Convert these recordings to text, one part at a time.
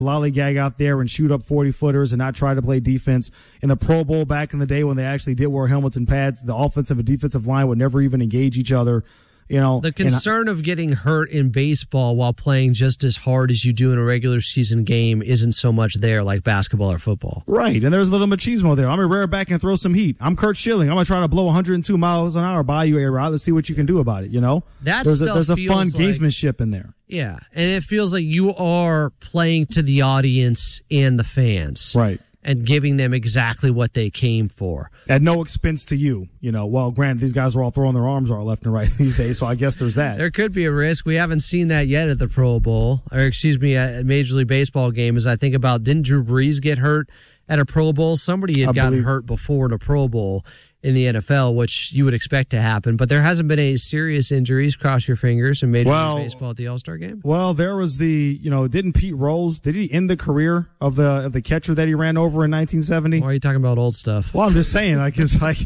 lollygag out there and shoot up 40-footers and not try to play defense. In the Pro Bowl back in the day when they actually did wear helmets and pads, the offensive and defensive line would never even engage each other. The concern of getting hurt in baseball while playing just as hard as you do in a regular season game isn't so much there like basketball or football. Right, and there's a little machismo there. I'm going to rear back and throw some heat. I'm Kurt Schilling. I'm going to try to blow 102 miles an hour by you, A-Rod. Let's see what you can do about it, There's a fun gamesmanship in there. Yeah, and it feels like you are playing to the audience and the fans. Right. And giving them exactly what they came for. At no expense to you. Well, granted, these guys are all throwing their arms out left and right these days, so I guess there's that. There could be a risk. We haven't seen that yet at the Pro Bowl, at Major League Baseball game, as I think about, didn't Drew Brees get hurt at a Pro Bowl? Somebody had gotten hurt before in a Pro Bowl in the NFL, which you would expect to happen, but there hasn't been any serious injuries, cross your fingers, in Major League Baseball at the All-Star game? Well, there was didn't Pete Rose, did he end the career of the catcher that he ran over in 1970? Why are you talking about old stuff? Well, I'm just saying, he bet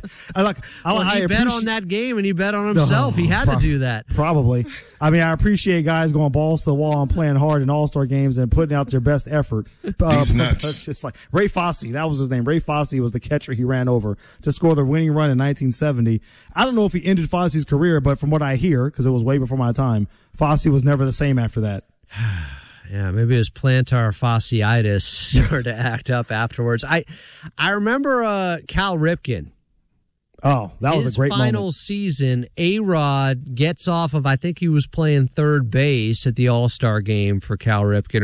on that game and he bet on himself. He had to do that. Probably. I appreciate guys going balls to the wall and playing hard in All-Star games and putting out their best effort. It's just like Ray Fosse, that was his name. Ray Fosse was the catcher he ran over to score the winning run in 1970. I don't know if he ended Fosse's career, but from what I hear, because it was way before my time, Fosse was never the same after that. Yeah, maybe it was plantar fasciitis started to act up afterwards. I remember Cal Ripken. Oh, that was a great moment. His final season, A-Rod gets off of, I think he was playing third base at the All-Star game for Cal Ripken.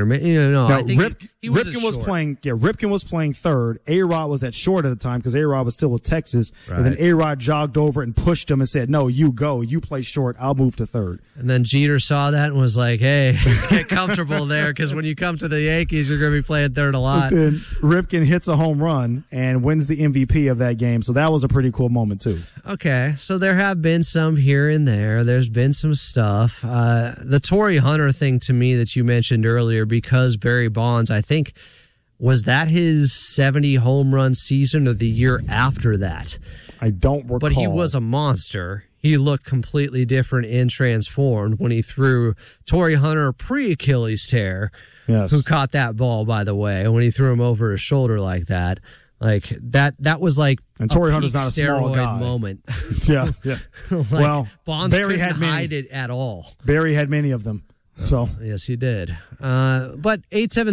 I think he was Ripken was playing third. A-Rod was at short at the time because A-Rod was still with Texas. Right. And then A-Rod jogged over and pushed him and said, "No, you go. You play short. I'll move to third." And then Jeter saw that and was like, "Hey, get comfortable there because when you come to the Yankees, you're going to be playing third a lot." But then Ripken hits a home run and wins the MVP of that game. So that was a pretty cool moment too. Okay, so there have been some here and there. There's been some stuff. The Torrey Hunter thing to me that you mentioned earlier, because Barry Bonds, I think, was that his 70 home run season or the year after that? I don't recall. But he was a monster. He looked completely different and transformed when he threw Torrey Hunter pre-Achilles tear, who caught that ball, by the way, when he threw him over his shoulder like that. Like that was like and Torrey Hunter's not a small guy. Moment. Yeah. Well, Bonds couldn't hide it at all. Barry had many of them. So yes, he did. But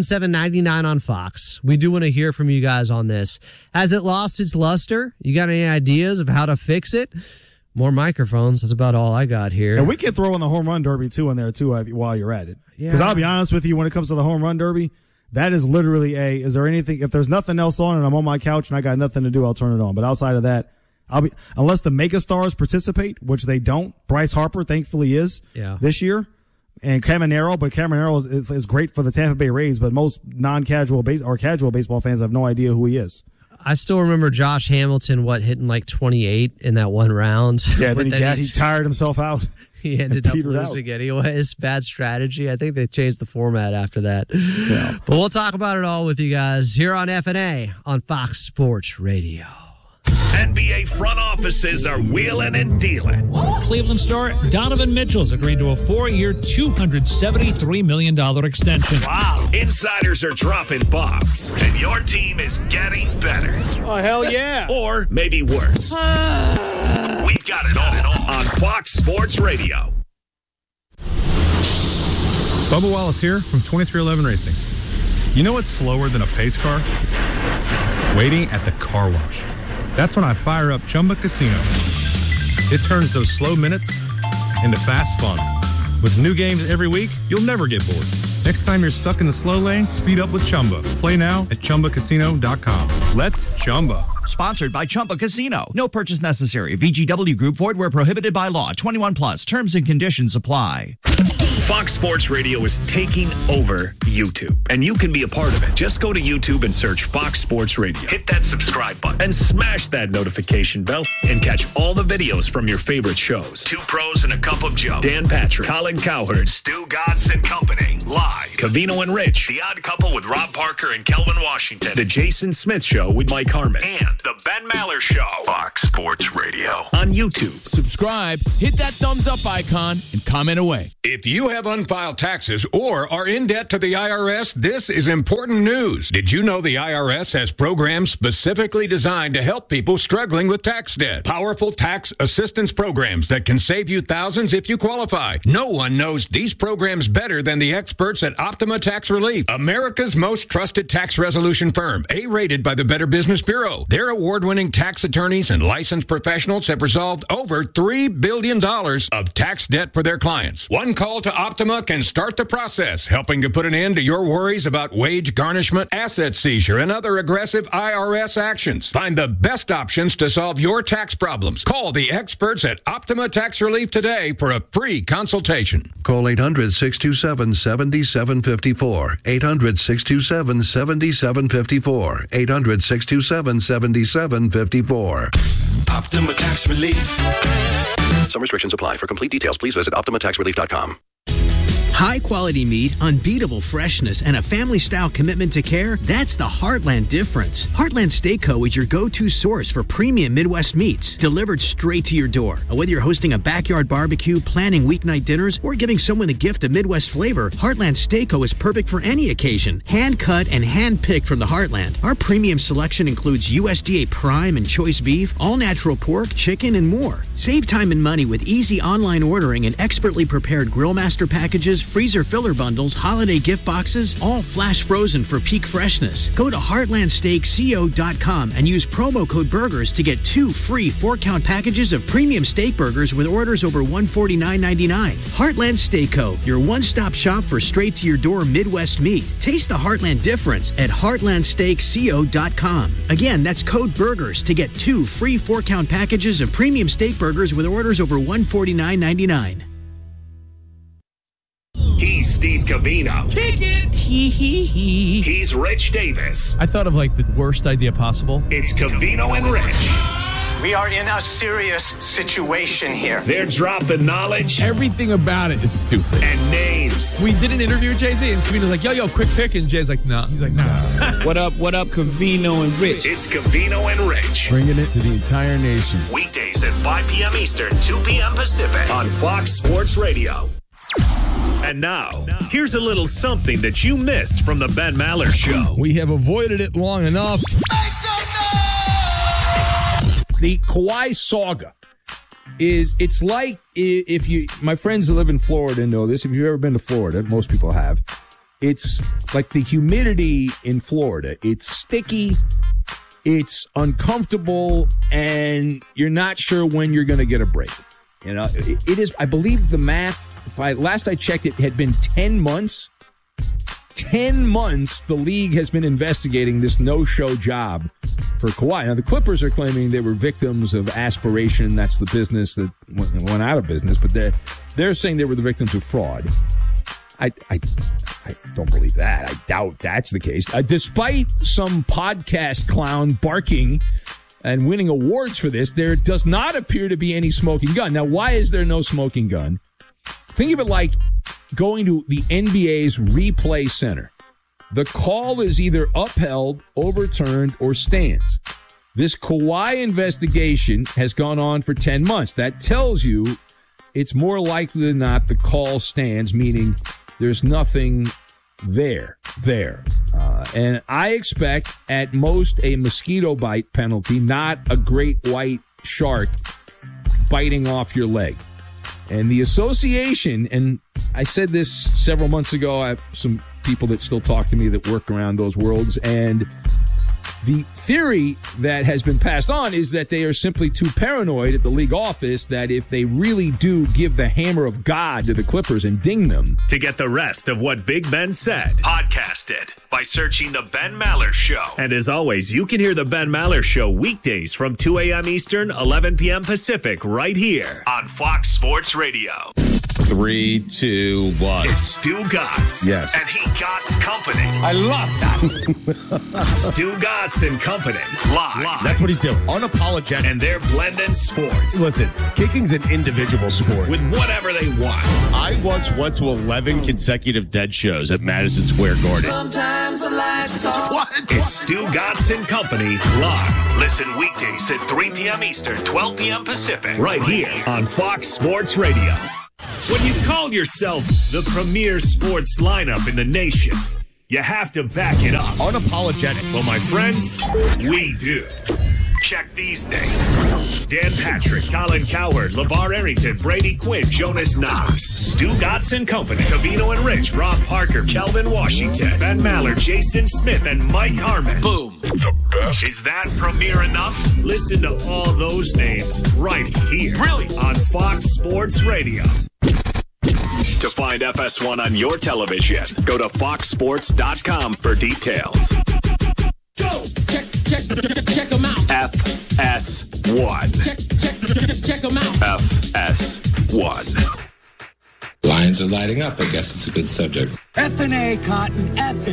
877-99 on Fox. We do want to hear from you guys on this. Has it lost its luster? You got any ideas of how to fix it? More microphones. That's about all I got here. And we can throw in the home run derby too in there too while you're at it. Because I'll be honest with you, when it comes to the home run derby, that is literally is there anything, if there's nothing else on and I'm on my couch and I got nothing to do, I'll turn it on. But outside of that, unless the megastars participate, which they don't. Bryce Harper, thankfully, is this year. And Caminero, but Caminero is great for the Tampa Bay Rays, but most non-casual casual baseball fans have no idea who he is. I still remember Josh Hamilton, hitting like 28 in that one round. Yeah, then he tired himself out. He ended up losing anyways. Bad strategy. I think they changed the format after that. Yeah. But we'll talk about it all with you guys here on FNA on Fox Sports Radio. NBA front offices are wheeling and dealing. Cleveland star Donovan Mitchell's agreed to a 4-year, $273 million extension. Wow. Insiders are dropping bombs, and your team is getting better. Oh, hell yeah. Or maybe worse. We've got it all on Fox Sports Radio. Bubba Wallace here from 2311 Racing. You know what's slower than a pace car? Waiting at the car wash. That's when I fire up Chumba Casino. It turns those slow minutes into fast fun. With new games every week, you'll never get bored. Next time you're stuck in the slow lane, speed up with Chumba. Play now at ChumbaCasino.com. Let's Chumba. Sponsored by Chumba Casino. No purchase necessary. VGW Group. Void where prohibited by law. 21 plus. Terms and conditions apply. Fox Sports Radio is taking over YouTube, and you can be a part of it. Just go to YouTube and search Fox Sports Radio. Hit that subscribe button and smash that notification bell and catch all the videos from your favorite shows. Two Pros and a Cup of Joe. Dan Patrick, Colin Cowherd, Stu Gatz and Company. Live. Covino and Rich. The Odd Couple with Rob Parker and Kelvin Washington. The Jason Smith Show with Mike Harmon. And The Ben Maller Show. Fox Sports Radio on YouTube. Subscribe, hit that thumbs up icon, and comment away. If you have have unfiled taxes or are in debt to the IRS, this is important news. Did you know the IRS has programs specifically designed to help people struggling with tax debt? Powerful tax assistance programs that can save you thousands if you qualify. No one knows these programs better than the experts at Optima Tax Relief, America's most trusted tax resolution firm, A-rated by the Better Business Bureau. Their award-winning tax attorneys and licensed professionals have resolved over $3 billion of tax debt for their clients. One call to Optima can start the process, helping to put an end to your worries about wage garnishment, asset seizure, and other aggressive IRS actions. Find the best options to solve your tax problems. Call the experts at Optima Tax Relief today for a free consultation. Call 800-627-7754. 800-627-7754. 800-627-7754. Optima Tax Relief. Some restrictions apply. For complete details, please visit OptimaTaxRelief.com. High-quality meat, unbeatable freshness, and a family-style commitment to care, that's the Heartland difference. Heartland Steak Co. is your go-to source for premium Midwest meats, delivered straight to your door. Whether you're hosting a backyard barbecue, planning weeknight dinners, or giving someone a gift of Midwest flavor, Heartland Steak Co. is perfect for any occasion. Hand-cut and hand-picked from the Heartland. Our premium selection includes USDA prime and choice beef, all-natural pork, chicken, and more. Save time and money with easy online ordering and expertly prepared grill master packages, freezer filler bundles, holiday gift boxes, all flash frozen for peak freshness. Go to heartlandsteakco.com and use promo code BURGERS to get 2 free 4-count packages of premium steak burgers with orders over $149.99. Heartland Steak Co., your one-stop shop for straight-to-your-door Midwest meat. Taste the Heartland difference at heartlandsteakco.com. Again, that's code BURGERS to get 2 free 4-count packages of premium steak burgers with orders over $149.99. He's Steve Covino. Kick it! He's Rich Davis. I thought of like the worst idea possible. It's Covino and Rich. We are in a serious situation here. They're dropping knowledge. Everything about it is stupid. And names. We did an interview with Jay-Z, and Covino's like, yo, quick pick. And Jay's like, nah. He's like, nah. What up, Covino and Rich? It's Covino and Rich. Bringing it to the entire nation. Weekdays at 5 p.m. Eastern, 2 p.m. Pacific on Fox Sports Radio. And now, here's a little something that you missed from the Ben Maller Show. We have avoided it long enough. The Kawhi saga it's like if you, my friends that live in Florida know this. If you've ever been to Florida, most people have. It's like the humidity in Florida. It's sticky, it's uncomfortable, and you're not sure when you're going to get a break. You know, it is, I believe the math, last I checked, it had been 10 months. 10 months the league has been investigating this no-show job for Kawhi. Now, the Clippers are claiming they were victims of aspiration. That's the business that went out of business. But they're saying they were the victims of fraud. I don't believe that. I doubt that's the case. Despite some podcast clown barking and winning awards for this, there does not appear to be any smoking gun. Now, why is there no smoking gun? Think of it like going to the NBA's replay center. The call is either upheld, overturned, or stands. This Kawhi investigation has gone on for 10 months. That tells you it's more likely than not the call stands, meaning there's nothing there. And I expect at most a mosquito bite penalty, not a great white shark biting off your leg. And the association, and I said this several months ago, I have some people that still talk to me that work around those worlds, and the theory that has been passed on is that they are simply too paranoid at the league office that if they really do give the hammer of God to the Clippers and ding them. To get the rest of what Big Ben said, podcast it by searching The Ben Maller Show. And as always, you can hear The Ben Maller Show weekdays from 2 a.m. Eastern, 11 p.m. Pacific, right here on Fox Sports Radio. 3, 2, 1. It's Stu Gatz. Yes. And he Gatz Company. I love that. Stu Gatz and Company. Live. That's what he's doing. Unapologetic. And they're blending sports. Listen, kicking's an individual sport. With whatever they want. I once went to 11 consecutive Dead shows at Madison Square Garden. Sometimes the lights are... What? It's Stu Gatz and Company live. Listen weekdays at 3 p.m. Eastern, 12 p.m. Pacific. Right here on Fox Sports Radio. When you call yourself the premier sports lineup in the nation, you have to back it up. Unapologetic. Well, my friends, we do. Check these names. Dan Patrick, Colin Cowherd, LeVar Arrington, Brady Quinn, Jonas Knox, Stu Gotts & Company, Covino and Rich, Rob Parker, Kelvin Washington, Ben Maller, Jason Smith, and Mike Harmon. Boom. The best. Is that premier enough? Listen to all those names right here. Really? On Fox Sports Radio. To find FS1 on your television, go to foxsports.com for details. Go! Check them out. FS1. Check them out. FS1. Lions are lighting up. I guess it's a good subject. F&A, Cotton.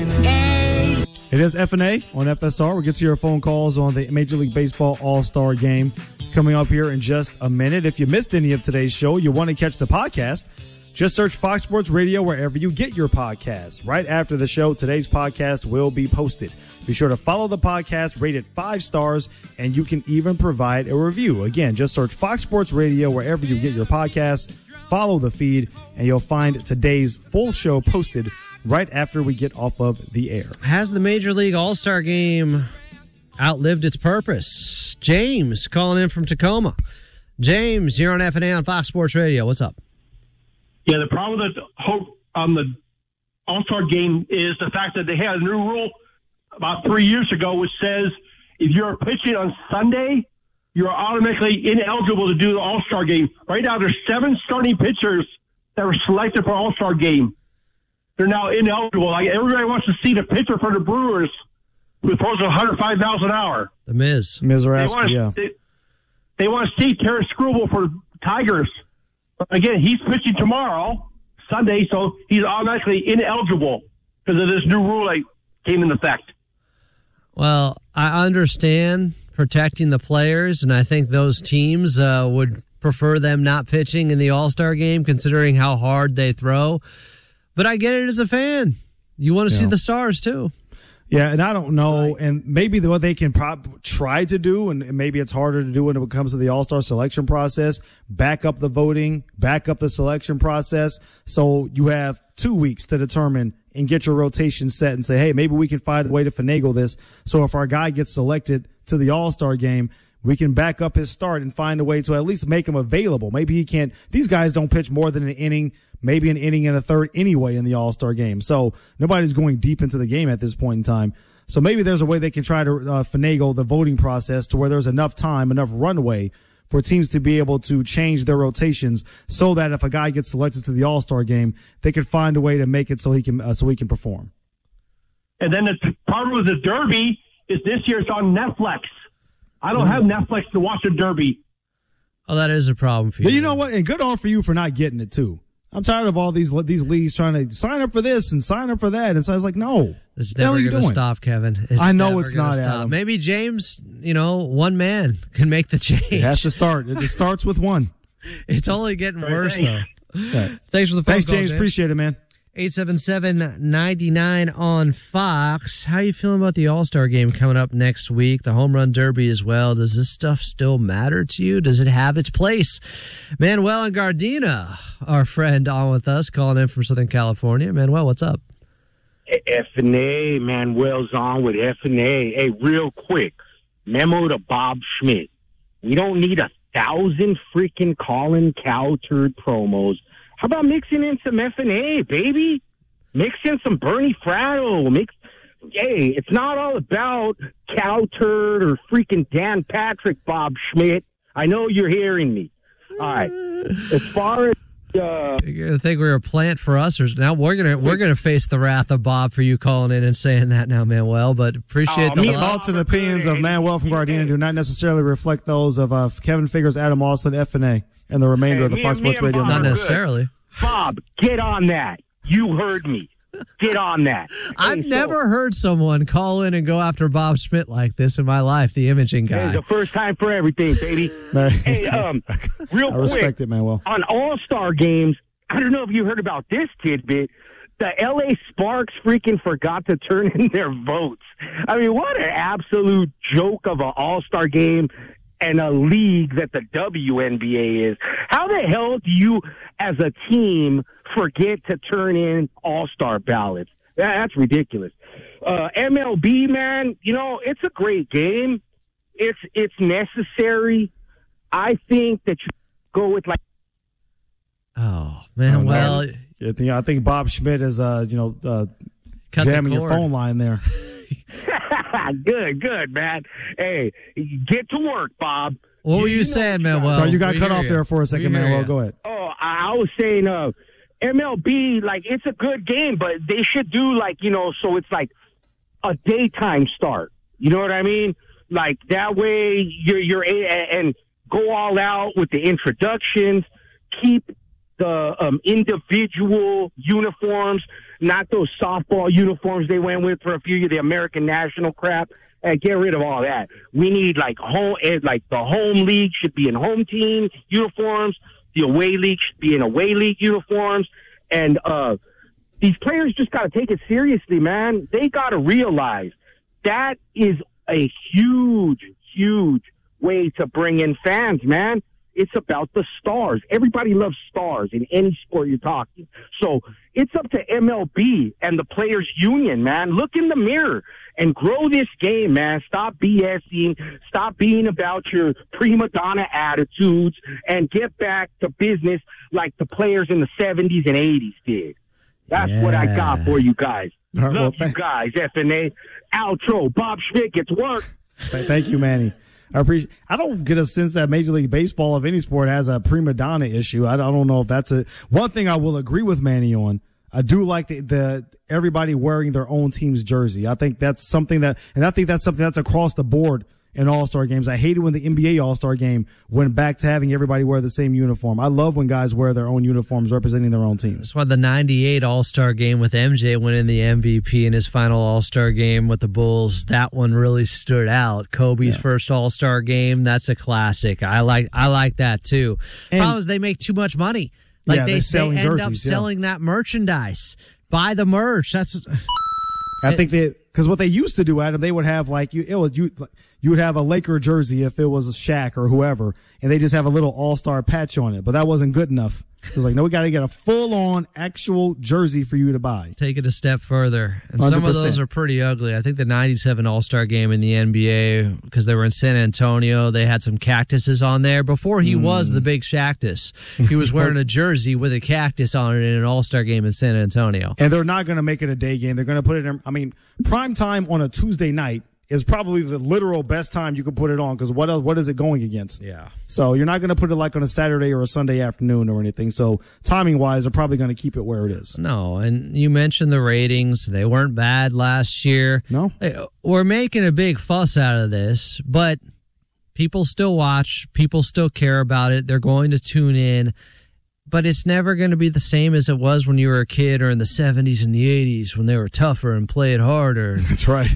F&A. It is F&A on FSR. We'll get to your phone calls on the Major League Baseball All-Star Game coming up here in just a minute. If you missed any of today's show, you want to catch the podcast, just search Fox Sports Radio wherever you get your podcasts. Right after the show, today's podcast will be posted. Be sure to follow the podcast, rate it 5 stars, and you can even provide a review. Again, just search Fox Sports Radio wherever you get your podcasts. Follow the feed, and you'll find today's full show posted right after we get off of the air. Has the Major League All-Star Game outlived its purpose? James calling in from Tacoma. James, you're on F&A on Fox Sports Radio. What's up? Yeah, the problem with the All-Star Game is the fact that they had a new rule about 3 years ago which says if you're pitching on Sunday, you're automatically ineligible to do the All-Star Game. Right now, there's 7 starting pitchers that were selected for All-Star Game. They're now ineligible. Like, everybody wants to see the pitcher for the Brewers who throws 105 miles an hour. The Miz. Mizraski, yeah. They want to see Terrence Scrubble for Tigers. Again, he's pitching tomorrow, Sunday, so he's automatically ineligible because of this new rule that came into effect. Well, I understand protecting the players, and I think those teams would prefer them not pitching in the All-Star Game, considering how hard they throw. But I get it as a fan. You want to see the stars, too. Yeah, and I don't know, and maybe what they can try to do, and maybe it's harder to do when it comes to the All-Star selection process, back up the voting, back up the selection process, so you have 2 weeks to determine and get your rotation set and say, hey, maybe we can find a way to finagle this, so if our guy gets selected to the All-Star Game, we can back up his start and find a way to at least make him available. Maybe he can't – these guys don't pitch more than an inning, maybe an inning and a third anyway in the All-Star Game. So nobody's going deep into the game at this point in time. So maybe there's a way they can try to finagle the voting process to where there's enough time, enough runway for teams to be able to change their rotations so that if a guy gets selected to the All-Star Game, they could find a way to make it so he can perform. And then the problem with the Derby is this year it's on Netflix. I don't have Netflix to watch the Derby. Oh, that is a problem for you. But you know what? And good on for you for not getting it, too. I'm tired of all these leagues trying to sign up for this and sign up for that. And so I was like, no. It's never going to stop, Kevin. I know it's not, Adam. Maybe James, one man can make the change. It has to start. It starts with one. It's only getting worse, though. Right. Thanks for the phone Thanks, call, James. Appreciate it, man. 877-99 on Fox. How you feeling about the All-Star Game coming up next week? The Home Run Derby as well. Does this stuff still matter to you? Does it have its place? Manuel and Gardena, our friend on with us, calling in from Southern California. Manuel, what's up? F&A, Manuel's on with F&A. Hey, real quick, memo to Bob Schmidt. We don't need 1,000 freaking Colin Cowherd promos. How about mixing in some F&A, baby? Mix in some Bernie Fratto. Hey, it's not all about Cowherd or freaking Dan Patrick, Bob Schmidt. I know you're hearing me. All right. As far as you're gonna think we're a plant for us, or now we're gonna face the wrath of Bob for you calling in and saying that now, Manuel. But appreciate the thoughts and opinions of Manuel from Gardena do not necessarily reflect those of Kevin Figures, Adam Austin, F&A, and the remainder of the Fox Sports Radio. Not necessarily. Bob, get on that. You heard me. Get on that. I've never heard someone call in and go after Bob Schmidt like this in my life, the imaging guy. It's the first time for everything, baby. Hey, real quick. I respect it, Manuel. On All-Star games, I don't know if you heard about this tidbit. The LA Sparks freaking forgot to turn in their votes. I mean, what an absolute joke of an All-Star game. and a league that the WNBA is. How the hell do you, as a team, forget to turn in all-star ballots? That's ridiculous. MLB, man, it's a great game. It's necessary. I think that you go with Oh man, well, I think Bob Schmidt is jamming your phone line there. Good, man. Hey, get to work, Bob. What were you saying, Manuel? Sorry, you got cut off there for a second, Manuel. Go ahead. Oh, I was saying, MLB, it's a good game, but they should do so it's like a daytime start. You know what I mean? Like that way you're and go all out with the introductions. Keep the individual uniforms, not those softball uniforms they went with for a few years, the American national crap. And get rid of all that. We need the home league should be in home team uniforms. The away league should be in away league uniforms. And these players just got to take it seriously, man. They got to realize that is a huge, huge way to bring in fans, man. It's about the stars. Everybody loves stars in any sport you're talking. So it's up to MLB and the players' union, man. Look in the mirror and grow this game, man. Stop BSing. Stop being about your prima donna attitudes and get back to business like the players in the 70s and 80s did. That's what I got for you guys. Right, love you guys, FNA. Outro. Bob Schmidt gets work. Thank you, Manny. I don't get a sense that Major League Baseball of any sport has a prima donna issue. I don't know if that's one thing I will agree with Manny on. I do like the everybody wearing their own team's jersey. I think that's something that's across the board in All-Star games. I hated when the NBA All-Star game went back to having everybody wear the same uniform. I love when guys wear their own uniforms representing their own teams. That's why the 98 All-Star game with MJ winning the MVP in his final All-Star game with the Bulls, that one really stood out. Kobe's first All-Star game, that's a classic. I like that too. Problem is they make too much money. They end up selling that merchandise. Buy the merch. I think because what they used to do, Adam, they would have you would have a Laker jersey if it was a Shaq or whoever, and they just have a little All-Star patch on it. But that wasn't good enough. It was like, no, we got to get a full-on actual jersey for you to buy. Take it a step further. And 100%. Some of those are pretty ugly. I think the 97 All-Star game in the NBA, because they were in San Antonio, they had some cactuses on there. Before he was the big Shactus, he was wearing a jersey with a cactus on it in an All-Star game in San Antonio. And they're not going to make it a day game. They're going to put it in, prime time on a Tuesday night is probably the literal best time you could put it on, because what is it going against? Yeah. So you're not going to put it like on a Saturday or a Sunday afternoon or anything. So timing-wise, they're probably going to keep it where it is. No, and you mentioned the ratings. They weren't bad last year. No. We're making a big fuss out of this, but people still watch. People still care about it. They're going to tune in. But it's never going to be the same as it was when you were a kid or in the 70s and the 80s when they were tougher and played harder. That's right.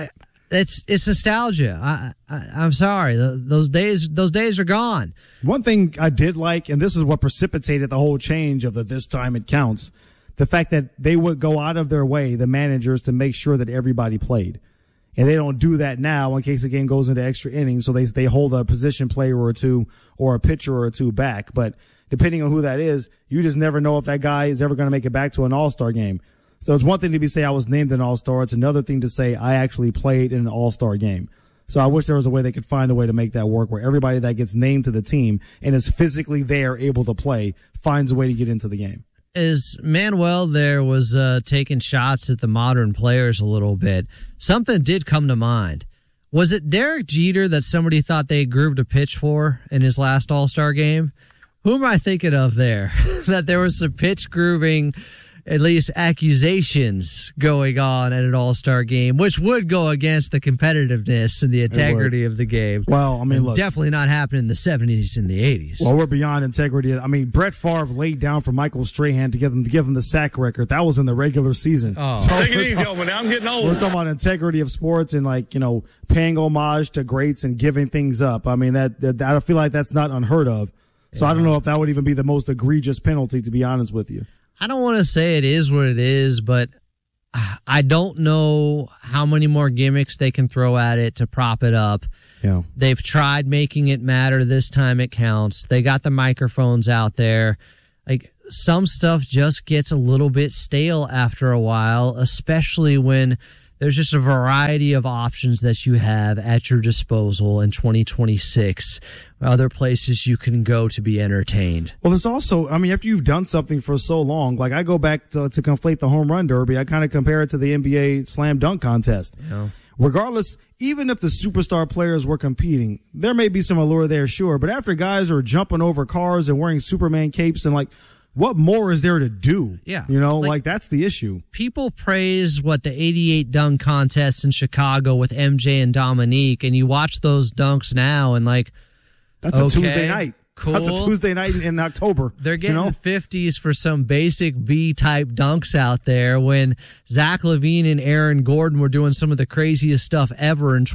It's nostalgia. I'm sorry. Those days are gone. One thing I did like, and this is what precipitated the whole change of this time it counts, the fact that they would go out of their way, the managers, to make sure that everybody played. And they don't do that now in case the game goes into extra innings. So they hold a position player or two or a pitcher or two back. But depending on who that is, you just never know if that guy is ever going to make it back to an All-Star game. So it's one thing to say I was named an All-Star. It's another thing to say I actually played in an All-Star game. So I wish there was a way they could find a way to make that work where everybody that gets named to the team and is physically there able to play finds a way to get into the game. As Manuel there was taking shots at the modern players a little bit, something did come to mind. Was it Derek Jeter that somebody thought they grooved a pitch for in his last All-Star game? Who am I thinking of there? That there was some pitch grooving, at least accusations going on at an All-Star game, which would go against the competitiveness and the integrity of the game. Well, look, definitely not happening in the 70s and the 80s. Well, we're beyond integrity. Brett Favre laid down for Michael Strahan to give him the sack record. That was in the regular season. Oh. So take it easy, man. I'm getting old. We're talking about integrity of sports and paying homage to greats and giving things up. I feel like that's not unheard of. So I don't know if that would even be the most egregious penalty, to be honest with you. I don't want to say it is what it is, but I don't know how many more gimmicks they can throw at it to prop it up. Yeah. They've tried making it matter. This time it counts. They got the microphones out there. Like, some stuff just gets a little bit stale after a while, especially when there's just a variety of options that you have at your disposal in 2026, other places you can go to be entertained. Well, there's also, I mean, after you've done something for so long, like I go back to conflate the home run derby, I kind of compare it to the NBA slam dunk contest. Yeah. Regardless, even if the superstar players were competing, there may be some allure there, sure. But after guys are jumping over cars and wearing Superman capes and like, what more is there to do? Yeah. You know, like that's the issue. People praise the 88 dunk contest in Chicago with MJ and Dominique, and you watch those dunks now and like, that's a Tuesday night. Cool. That's a Tuesday night in October. They're getting 50s for some basic B-type dunks out there when Zach LaVine and Aaron Gordon were doing some of the craziest stuff ever in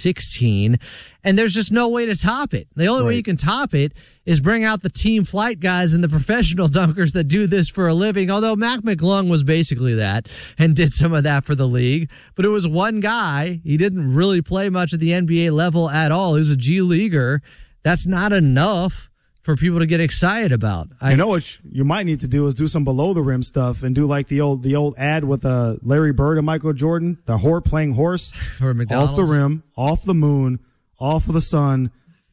2016, and there's just no way to top it. The only way you can top it is bring out the team flight guys and the professional dunkers that do this for a living, although Mac McClung was basically that and did some of that for the league. But it was one guy. He didn't really play much at the NBA level at all. He was a G Leaguer. That's not enough for people to get excited about. You know what you might need to do is do some below the rim stuff and do like the old ad with Larry Bird and Michael Jordan, the playing horse for McDonald's. Off the rim, off the moon, off of the sun,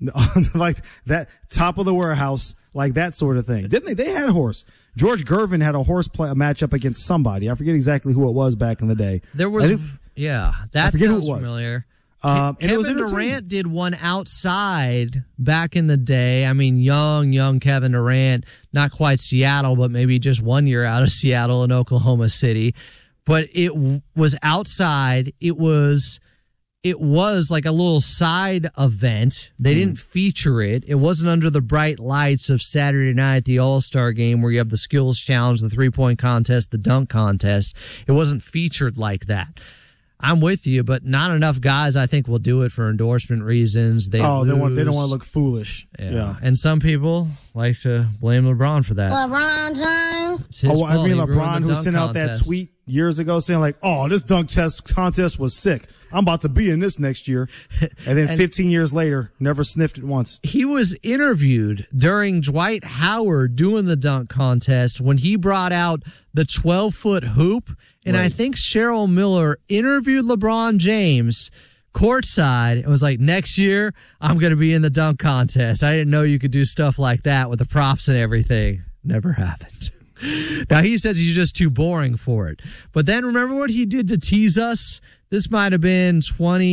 like that, top of the warehouse, like that sort of thing. Didn't they? They had a horse. George Gervin had a horse play a matchup against somebody. I forget exactly who it was back in the day. There was, that sounds familiar. And Kevin Durant did one outside back in the day. I mean, young Kevin Durant, not quite Seattle, but maybe just 1 year out of Seattle in Oklahoma City. But it was outside. It was like a little side event. They didn't feature it. It wasn't under the bright lights of Saturday night, the All-Star game, where you have the skills challenge, the 3-point contest, the dunk contest. It wasn't featured like that. I'm with you, but not enough guys, I think, will do it for endorsement reasons. They don't want to look foolish. Yeah. And some people like to blame LeBron for that. LeBron James. I mean, LeBron who sent out that tweet years ago saying like, "Oh, this dunk contest was sick. I'm about to be in this next year." And then 15 years later, never sniffed it once. He was interviewed during Dwight Howard doing the dunk contest when he brought out the 12-foot hoop. And I think Cheryl Miller interviewed LeBron James courtside and was like, next year, I'm going to be in the dunk contest. I didn't know you could do stuff like that with the props and everything. Never happened. Now, he says he's just too boring for it. But then remember what he did to tease us? This might have been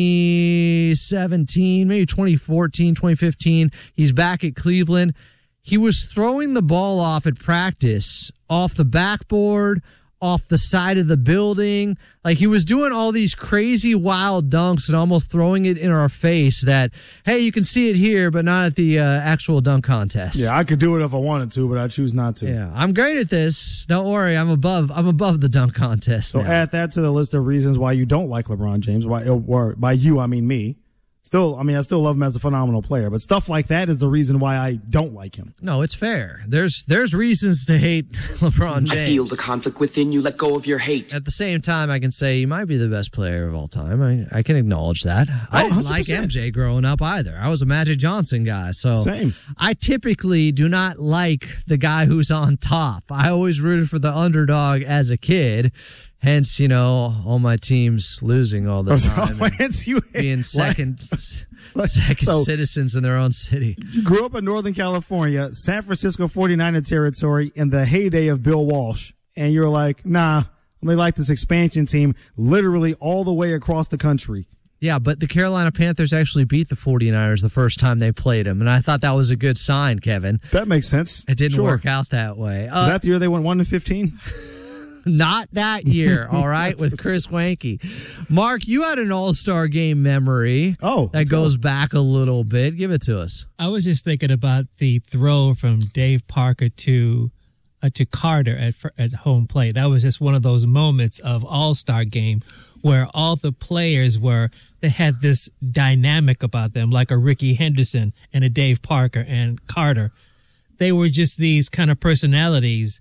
2017, maybe 2014, 2015. He's back at Cleveland. He was throwing the ball off at practice, off the backboard, off the side of the building. Like, he was doing all these crazy wild dunks and almost throwing it in our face that, hey, you can see it here, but not at the actual dunk contest. Yeah, I could do it if I wanted to, but I choose not to. Yeah, I'm great at this. Don't worry, I'm above the dunk contest. So add that to the list of reasons why you don't like LeBron James. Or by you, I mean me. I still love him as a phenomenal player, but stuff like that is the reason why I don't like him. No, it's fair. There's reasons to hate LeBron James. I feel the conflict within you. Let go of your hate. At the same time, I can say he might be the best player of all time. I can acknowledge that. I didn't like MJ growing up either. I was a Magic Johnson guy. So same. I typically do not like the guy who's on top. I always rooted for the underdog as a kid. Hence, all my teams losing all the time. Being second citizens in their own city. You grew up in Northern California, San Francisco 49er territory in the heyday of Bill Walsh. And you're like, nah, they like this expansion team literally all the way across the country. Yeah, but the Carolina Panthers actually beat the 49ers the first time they played them. And I thought that was a good sign, Kevin. That makes sense. It didn't work out that way. Was that the year they went 1-15? Not that year, all right, with Chris Wanke. Mark, you had an all-star game memory that goes back a little bit. Give it to us. I was just thinking about the throw from Dave Parker to Carter at home plate. That was just one of those moments of all-star game where all the players they had this dynamic about them, like a Ricky Henderson and a Dave Parker and Carter. They were just these kind of personalities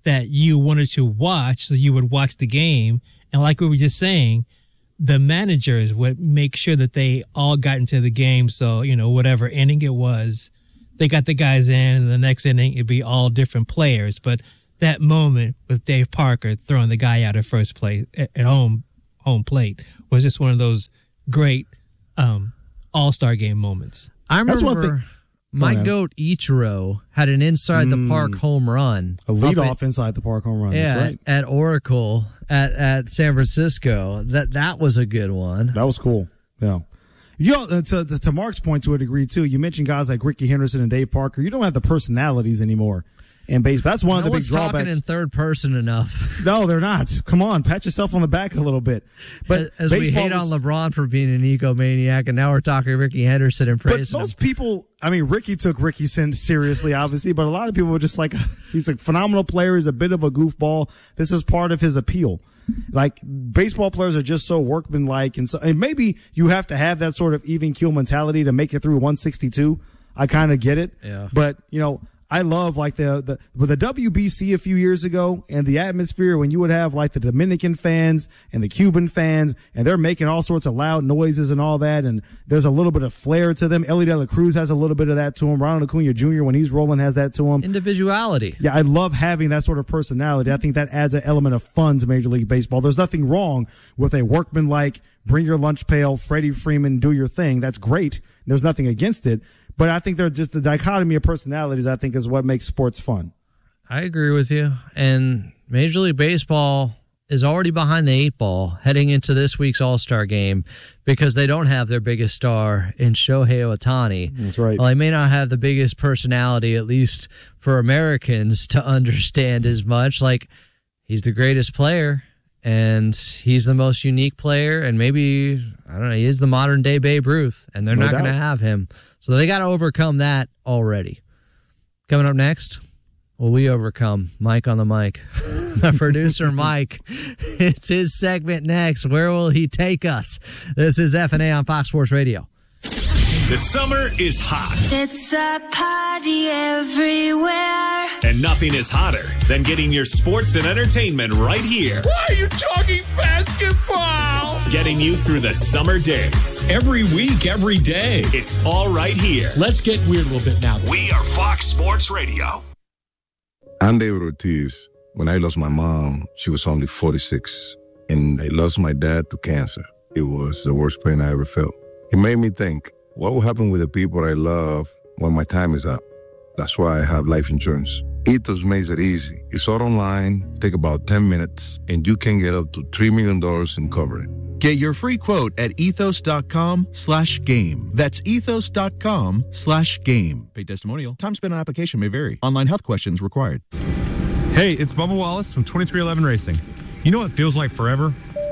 that you wanted to watch, so you would watch the game. And like we were just saying, the managers would make sure that they all got into the game. So, whatever inning it was, they got the guys in, and the next inning it'd be all different players. But that moment with Dave Parker throwing the guy out at first place at home plate was just one of those great All-Star game moments. I remember Mike Goat Ichiro had an inside the park home run. A leadoff inside the park home run. Yeah, that's right. At Oracle at San Francisco. That was a good one. That was cool. Yeah. To Mark's point, to a degree too, you mentioned guys like Ricky Henderson and Dave Parker. You don't have the personalities anymore in baseball. That's one of the big drawbacks. Talking in third person enough. No, they're not. Come on, pat yourself on the back a little bit. But as we hate on LeBron for being an egomaniac, and now we're talking Ricky Henderson and praising him. But most people, Ricky took Ricky seriously, obviously, but a lot of people were just like, he's a phenomenal player. He's a bit of a goofball. This is part of his appeal. Like, baseball players are just so workmanlike, and maybe you have to have that sort of even keel mentality to make it through 162. I kind of get it. Yeah. But, I love like the WBC a few years ago and the atmosphere when you would have like the Dominican fans and the Cuban fans, and they're making all sorts of loud noises and all that. And there's a little bit of flair to them. Ellie De La Cruz has a little bit of that to him. Ronald Acuna Jr., when he's rolling, has that to him. Individuality. Yeah. I love having that sort of personality. I think that adds an element of fun to Major League Baseball. There's nothing wrong with a workman-like, bring your lunch pail, Freddie Freeman, do your thing. That's great. There's nothing against it. But I think they're just the dichotomy of personalities, I think, is what makes sports fun. I agree with you. And Major League Baseball is already behind the 8 ball heading into this week's All-Star game because they don't have their biggest star in Shohei Ohtani. That's right. Well, they may not have the biggest personality, at least for Americans to understand as much. Like, he's the greatest player, and he's the most unique player, and maybe, he is the modern-day Babe Ruth, and they're not going to have him. So they got to overcome that already. Coming up next, will we overcome Mike on the mic? My producer, Mike. It's his segment next. Where will he take us? This is F&A on Fox Sports Radio. The summer is hot. It's a party everywhere. And nothing is hotter than getting your sports and entertainment right here. Why are you talking basketball? Getting you through the summer days. Every week, every day. It's all right here. Let's get weird a little bit now. We are Fox Sports Radio. I'm David Ortiz. When I lost my mom, she was only 46. And I lost my dad to cancer. It was the worst pain I ever felt. It made me think, what will happen with the people I love when my time is up? That's why I have life insurance. Ethos makes it easy. It's all online, take about 10 minutes, and you can get up to $3 million in coverage. Get your free quote at ethos.com/game. That's ethos.com/game. Paid testimonial. Time spent on application may vary. Online health questions required. Hey, it's Bubba Wallace from 2311 Racing. You know what feels like forever?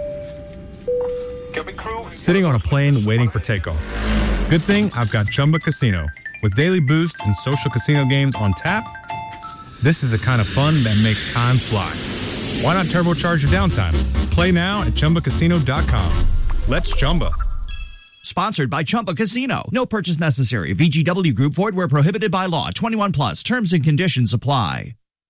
Sitting on a plane waiting for takeoff. Good thing I've got Chumba Casino. With daily boost and social casino games on tap, this is the kind of fun that makes time fly. Why not turbocharge your downtime? Play now at ChumbaCasino.com. Let's Chumba. Sponsored by Chumba Casino. No purchase necessary. VGW Group. Void where prohibited by law. 21 plus. Terms and conditions apply.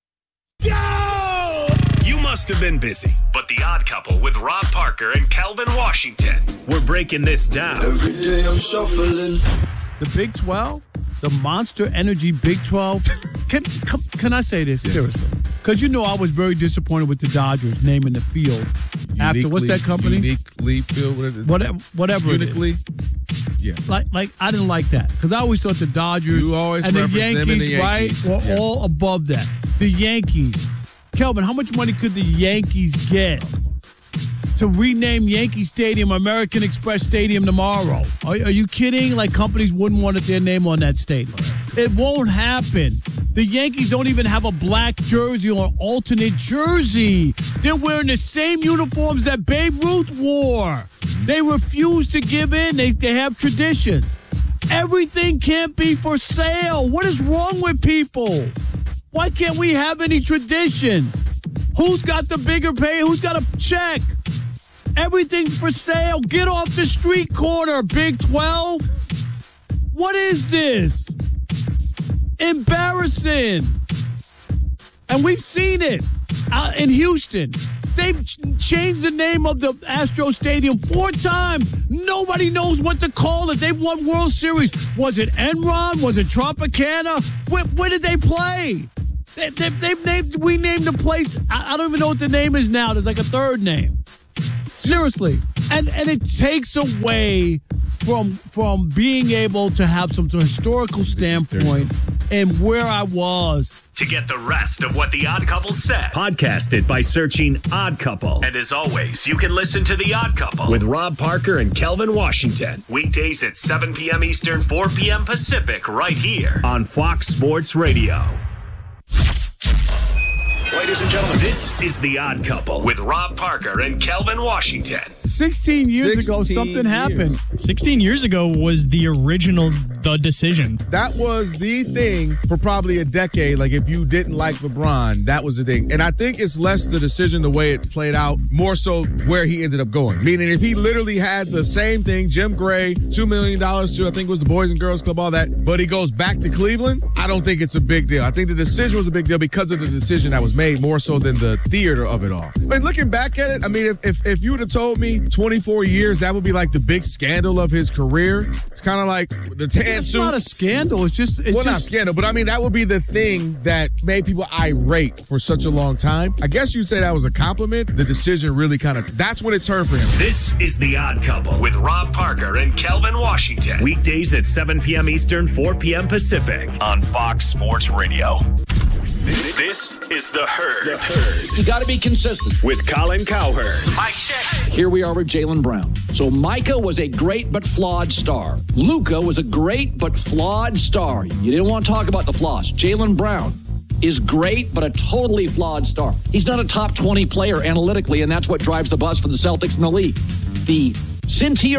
Go! You must have been busy, but The Odd Couple with Rob Parker and Calvin Washington. We're breaking this down. Every day I'm shuffling. The Big 12, the Monster Energy Big 12. Can I say this seriously? Because I was very disappointed with the Dodgers naming the field after what's that company? Uniquely field, whatever. Uniquely, yeah. Like I didn't like that because I always thought the Dodgers and the Yankees, right, were all above that. The Yankees, Kelvin, how much money could the Yankees get to rename Yankee Stadium American Express Stadium tomorrow? Are you kidding? Like, companies wouldn't want their name on that stadium. It won't happen. The Yankees don't even have a black jersey or an alternate jersey. They're wearing the same uniforms that Babe Ruth wore. They refuse to give in. They have traditions. Everything can't be for sale. What is wrong with people? Why can't we have any traditions? Who's got the bigger pay? Who's got a check? Everything's for sale. Get off the street corner, Big 12. What is this? Embarrassing. And we've seen it. in Houston. They've changed the name of the Astro Stadium 4 times. Nobody knows what to call it. They've won World Series. Was it Enron? Was it Tropicana? Where did they play? We named the place. I don't even know what the name is now. There's like a third name. Seriously. And it takes away from being able to have some historical standpoint and where I was. To get the rest of what The Odd Couple said, podcast it by searching Odd Couple. And as always, you can listen to The Odd Couple with Rob Parker and Kelvin Washington. Weekdays at 7 p.m. Eastern, 4 p.m. Pacific, right here on Fox Sports Radio. Ladies and gentlemen, this is The Odd Couple with Rob Parker and Kelvin Washington. 16 years ago, something happened. 16 years ago was the original The Decision. That was the thing for probably a decade. Like, if you didn't like LeBron, that was the thing. And I think it's less the decision, the way it played out, more so where he ended up going. Meaning, if he literally had the same thing, Jim Gray, $2 million to, I think it was the Boys and Girls Club, all that, but he goes back to Cleveland, I don't think it's a big deal. I think the decision was a big deal because of the decision that was made, more so than the theater of it all. And looking back at it, I mean, if you would have told me 24 years, that would be like the big scandal of his career. It's kind of like the tan suit. It's not a scandal. It's just not scandal, but I mean, that would be the thing that made people irate for such a long time. I guess you'd say that was a compliment. The decision really that's when it turned for him. This is The Odd Couple with Rob Parker and Kelvin Washington. Weekdays at 7 p.m. Eastern, 4 p.m. Pacific on Fox Sports Radio. This is The Herd. The Herd. You got to be consistent. With Colin Cowherd. Mic check. Here we are with Jaylen Brown. So Micah was a great but flawed star. Luka was a great but flawed star. You didn't want to talk about the flaws. Jaylen Brown is great but a totally flawed star. He's not a top 20 player analytically, and that's what drives the bus for the Celtics in the league. Since he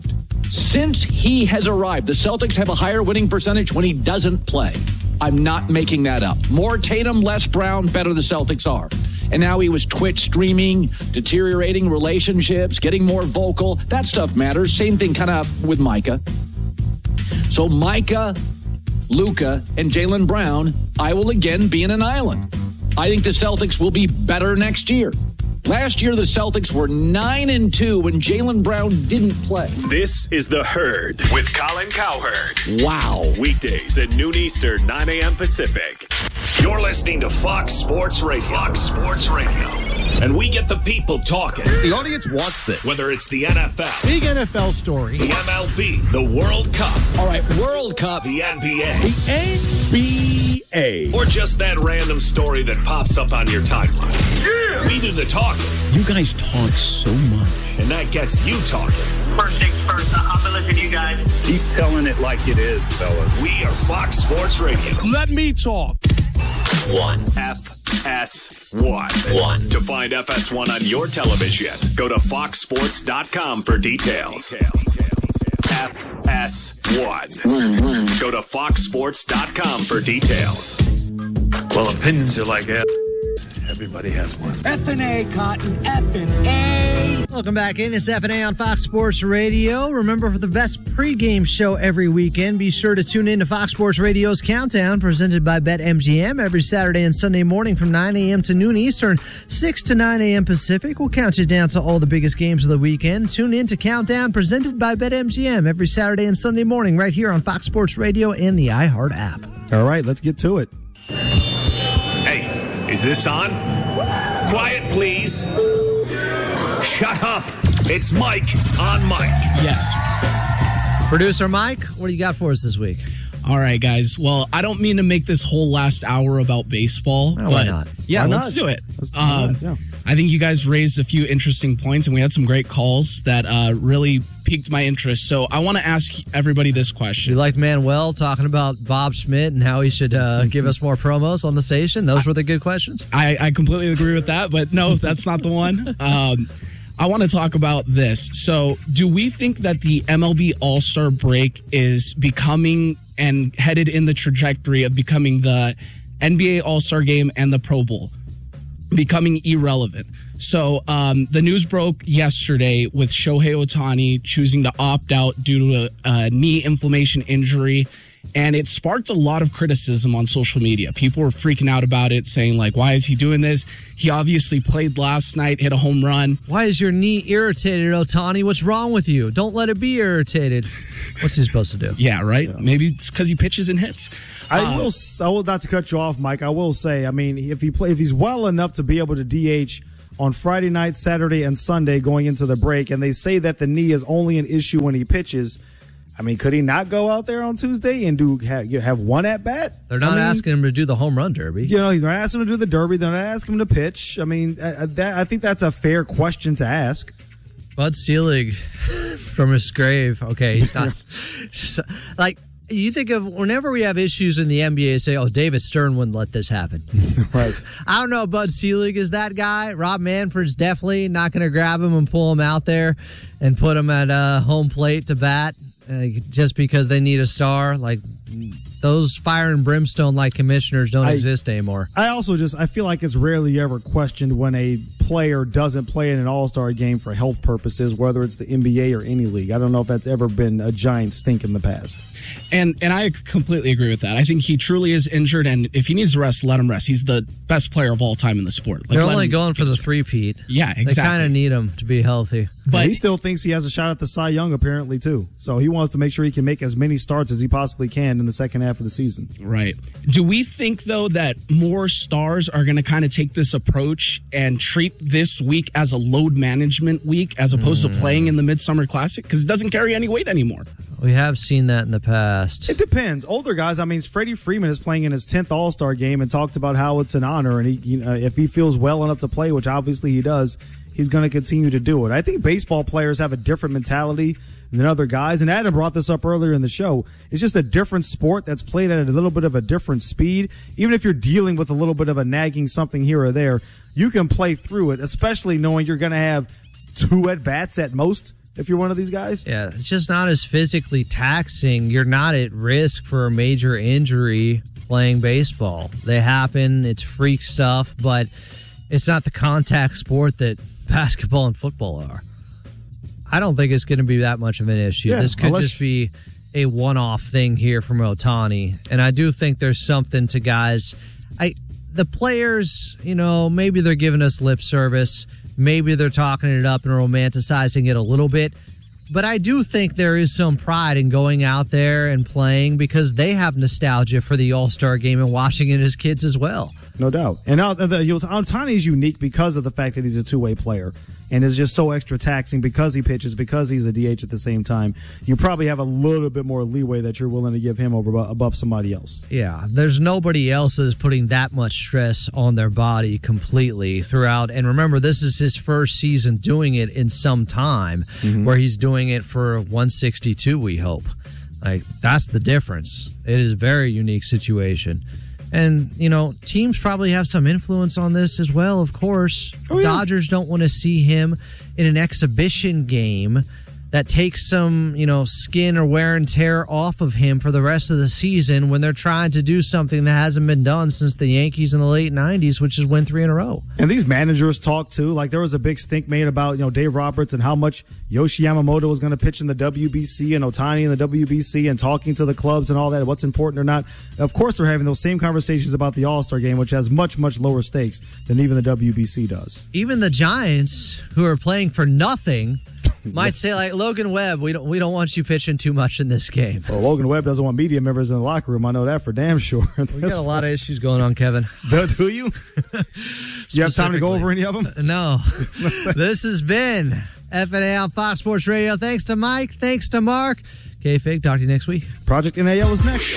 has arrived, the Celtics have a higher winning percentage when he doesn't play. I'm not making that up. More Tatum, less Brown, better the Celtics are. And now he was Twitch streaming, deteriorating relationships, getting more vocal. That stuff matters. Same thing kind of with Micah. So Micah, Luka, and Jaylen Brown, I will again be in an island. I think the Celtics will be better next year. Last year, the Celtics were 9-2 when Jaylen Brown didn't play. This is The Herd with Colin Cowherd. Wow. Weekdays at noon Eastern, 9 a.m. Pacific. You're listening to Fox Sports Radio. Fox Sports Radio. And we get the people talking. The audience wants this. Whether it's the NFL. Big NFL story. The MLB. The World Cup. All right, World Cup. The NBA. The NBA. Or just that random story that pops up on your timeline. Yeah! We do the talking. You guys talk so much. And that gets you talking. First things first, I've been listening to you guys. Keep telling it like it is, fellas. We are Fox Sports Radio. Let me talk. One. FS1. To find FS1 on your television, go to foxsports.com for details. FS1. Go to foxsports.com for details. Well, opinions are like that. Everybody has one. F&A, Cotton. F&A. Welcome back in. It's F&A on Fox Sports Radio. Remember, for the best pregame show every weekend, be sure to tune in to Fox Sports Radio's Countdown, presented by BetMGM, every Saturday and Sunday morning from 9 a.m. to noon Eastern, 6 to 9 a.m. Pacific. We'll count you down to all the biggest games of the weekend. Tune in to Countdown, presented by BetMGM, every Saturday and Sunday morning right here on Fox Sports Radio and the iHeart app. All right, let's get to it. Hey, is this on? Quiet, please. Shut up. It's Mike on Mike. Yes. Producer Mike, what do you got for us this week? All right, guys. Well, I don't mean to make this whole last hour about baseball. No, why not? Yeah, let's do it. I think you guys raised a few interesting points, and we had some great calls that really piqued my interest. So I want to ask everybody this question. You liked Manuel talking about Bob Schmidt and how he should give us more promos on the station? Those were the good questions? I completely agree with that, but no, that's not the one. I want to talk about this. So do we think that the MLB All-Star break is becoming and headed in the trajectory of becoming the NBA All-Star Game and the Pro Bowl, becoming irrelevant? So the news broke yesterday with Shohei Ohtani choosing to opt out due to a knee inflammation injury. And it sparked a lot of criticism on social media. People were freaking out about it, saying, like, why is he doing this? He obviously played last night, hit a home run. Why is your knee irritated, Ohtani? What's wrong with you? Don't let it be irritated. What's he supposed to do? Yeah, right? Yeah. Maybe it's because he pitches and hits. I will not to cut you off, Mike. I will say, I mean, if he's well enough to be able to DH on Friday night, Saturday, and Sunday going into the break, and they say that the knee is only an issue when he pitches, I mean, could he not go out there on Tuesday and have one at bat? They're not asking him to do the home run derby. You know, they're not asking him to do the derby. They're not asking him to pitch. I mean, I think that's a fair question to ask. Bud Selig from his grave. Okay, he's not like you think of whenever we have issues in the NBA. Say, "Oh, David Stern wouldn't let this happen." Right. I don't know. Bud Selig is that guy. Rob Manfred's definitely not going to grab him and pull him out there and put him at home plate to bat. Just because they need a star, like those fire and brimstone like commissioners don't exist anymore. I feel like it's rarely ever questioned when a player doesn't play in an all-star game for health purposes, whether it's the NBA or any league. I don't know if that's ever been a giant stink in the past. And I completely agree with that. I think he truly is injured, and if he needs to rest, let him rest. He's the best player of all time in the sport. They're only going for the three-peat. Yeah, exactly. They kind of need him to be healthy. But he still thinks he has a shot at the Cy Young, apparently, too. So he wants to make sure he can make as many starts as he possibly can in the second half of the season. Right. Do we think, though, that more stars are going to kind of take this approach and treat this week as a load management week as opposed to playing in the Midsummer Classic? Because it doesn't carry any weight anymore. We have seen that in the past. It depends. Older guys, I mean, Freddie Freeman is playing in his 10th All-Star game and talked about how it's an honor. And if he feels well enough to play, which obviously he does, he's going to continue to do it. I think baseball players have a different mentality than other guys. And Adam brought this up earlier in the show. It's just a different sport that's played at a little bit of a different speed. Even if you're dealing with a little bit of a nagging something here or there, you can play through it, especially knowing you're going to have 2 at-bats at most if you're one of these guys. Yeah, it's just not as physically taxing. You're not at risk for a major injury playing baseball. They happen. It's freak stuff, but it's not the contact sport that basketball and football are. I don't think it's going to be that much of an issue. Yeah, this could just be a one-off thing here from Ohtani. And I do think there's something to guys. The players, maybe they're giving us lip service. Maybe they're talking it up and romanticizing it a little bit. But I do think there is some pride in going out there and playing because they have nostalgia for the All-Star game and watching it as kids as well. No doubt. And Ohtani is unique because of the fact that he's a two-way player and is just so extra taxing because he pitches, because he's a DH at the same time. You probably have a little bit more leeway that you're willing to give him above somebody else. Yeah, there's nobody else that is putting that much stress on their body completely throughout. And remember, this is his first season doing it in some time where he's doing it for 162, we hope. That's the difference. It is a very unique situation. And, teams probably have some influence on this as well, of course. Oh, yeah. Dodgers don't want to see him in an exhibition game that takes some, skin or wear and tear off of him for the rest of the season when they're trying to do something that hasn't been done since the Yankees in the late 90s, which is win 3 in a row. And these managers talk, too. Like, there was a big stink made about, Dave Roberts and how much Yoshi Yamamoto was going to pitch in the WBC and Ohtani in the WBC and talking to the clubs and all that, what's important or not. Of course, they're having those same conversations about the All-Star game, which has much, much lower stakes than even the WBC does. Even the Giants, who are playing for nothing, might say, like, Logan Webb, we don't want you pitching too much in this game. Well, Logan Webb doesn't want media members in the locker room. I know that for damn sure. We got a lot of issues going on, Kevin. Do you? You have time to go over any of them? No. This has been FNA on Fox Sports Radio. Thanks to Mike. Thanks to Mark. K-Fig, talk to you next week. Project NAL is next.